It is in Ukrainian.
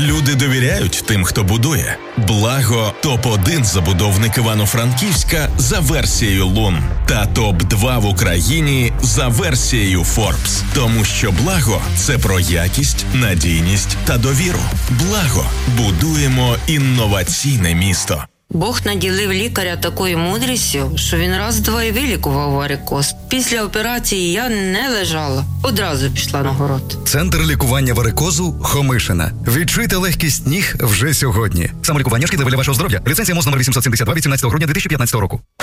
Люди довіряють тим, хто будує. Благо – топ-1 забудовник Івано-Франківська за версією Лун та топ-2 в Україні за версією Forbes. Тому що Благо – це про якість, надійність та довіру. Благо – будуємо інноваційне місто. Бог наділив лікаря такою мудрістю, що він раз-два і вилікував варикоз. Після операції я не лежала, одразу пішла на город. Центр лікування варикозу Хомишина. Відчуйте легкість ніг вже сьогодні. Самолікування шкідливе для вашого здоров'я. Ліцензія МОЗ номер 872 від 17 грудня 2015 року.